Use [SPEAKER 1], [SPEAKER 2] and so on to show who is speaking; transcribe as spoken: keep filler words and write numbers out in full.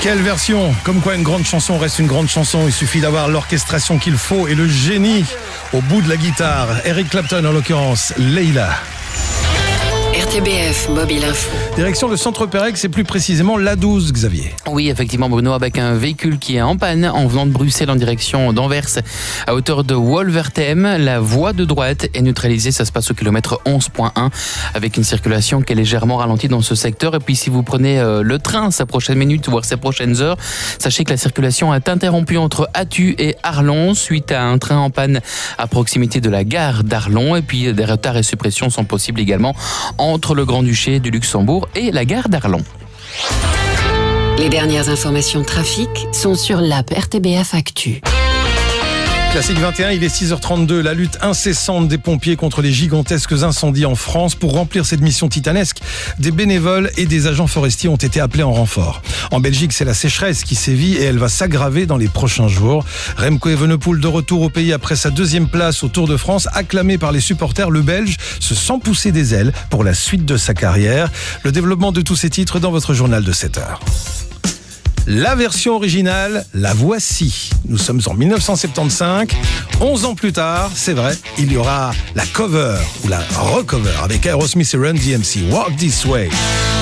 [SPEAKER 1] Quelle version! Comme quoi une grande chanson reste une grande chanson. Il suffit d'avoir l'orchestration qu'il faut et le génie au bout de la guitare. Eric Clapton en l'occurrence, Leila.
[SPEAKER 2] R T B F Mobile Info.
[SPEAKER 1] Direction le centre Pérex, c'est plus précisément l'A douze, Xavier.
[SPEAKER 3] Oui, effectivement, Bruno, avec un véhicule qui est en panne en venant de Bruxelles en direction d'Anvers à hauteur de Wolvertem. La voie de droite est neutralisée, ça se passe au kilomètre onze virgule un avec une circulation qui est légèrement ralentie dans ce secteur. Et puis si vous prenez euh, le train ces prochaines minutes, voire ces prochaines heures, sachez que la circulation est interrompue entre Attu et Arlon suite à un train en panne à proximité de la gare d'Arlon. Et puis des retards et suppressions sont possibles également entre le Grand-Duché du Luxembourg et la gare d'Arlon.
[SPEAKER 2] Les dernières informations trafic sont sur l'app R T B F Actu.
[SPEAKER 1] Classique vingt et un, il est six heures trente-deux. La lutte incessante des pompiers contre les gigantesques incendies en France. Pour remplir cette mission titanesque, des bénévoles et des agents forestiers ont été appelés en renfort. En Belgique, c'est la sécheresse qui sévit et elle va s'aggraver dans les prochains jours. Remco Evenepoel de retour au pays après sa deuxième place au Tour de France, acclamé par les supporters, le Belge se sent pousser des ailes pour la suite de sa carrière. Le développement de tous ces titres dans votre journal de sept heures. La version originale, la voici. Nous sommes en dix-neuf cent soixante-quinze. onze ans plus tard, c'est vrai, il y aura la cover ou la recover avec Aerosmith et Run D M C. Walk This Way.